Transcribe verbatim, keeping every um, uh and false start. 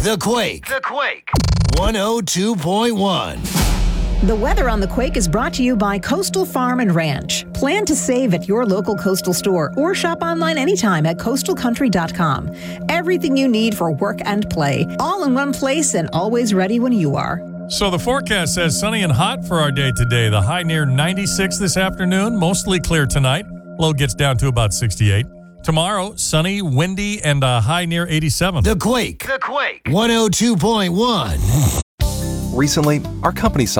The Quake. The Quake. one oh two point one. The weather on The Quake is brought to you by Coastal Farm and Ranch. Plan to save at your local Coastal store or shop online anytime at coastal country dot com. Everything you need for work and play, all in one place and always ready when you are. So the forecast says sunny and hot for our day today. The high near ninety-six this afternoon, mostly clear tonight. Low gets down to about sixty-eight. Tomorrow, sunny, windy, and a high near eighty-seven. The Quake. The Quake. one oh two point one. Recently, our company saw